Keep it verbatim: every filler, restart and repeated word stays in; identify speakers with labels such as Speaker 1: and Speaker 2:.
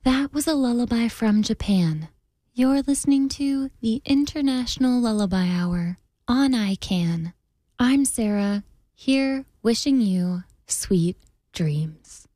Speaker 1: That was a lullaby from Japan. You're listening to the International Lullaby Hour on I CAN. I'm Sarah, here wishing you sweet dreams.